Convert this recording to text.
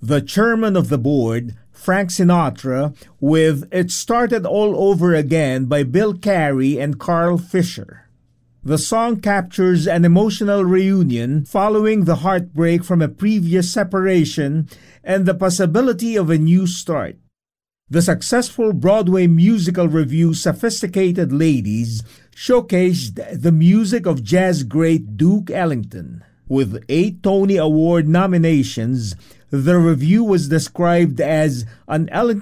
The chairman of the board, Frank Sinatra, with It Started All Over Again by Bill Carey and Carl Fisher. The song captures an emotional reunion following the heartbreak from a previous separation and the possibility of a new start. The successful Broadway musical revue Sophisticated Ladies showcased the music of jazz great Duke Ellington. With 8 Tony Award nominations, the revue was described as an Ellington